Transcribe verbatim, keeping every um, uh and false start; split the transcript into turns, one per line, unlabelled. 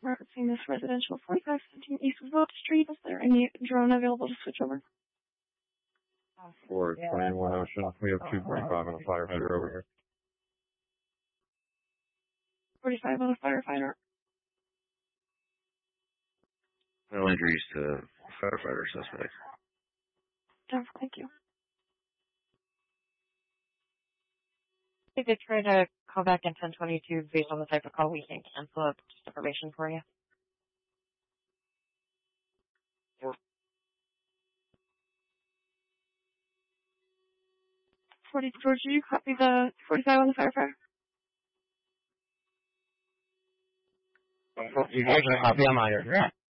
Emergency Miss Residential, forty-five seventeen East Willow Street. Is there any drone available to switch over?
For twenty-one Ocean, we have two forty-five on a firefighter over here.
forty-five on a firefighter.
No injuries to firefighter suspect.
Oh, thank you.
They did try to call back in ten twenty-two based on the type of call. We can cancel it. Just information for you.
forty, George, do you copy the forty-five on the firefighter?
You guys are copy on my ear.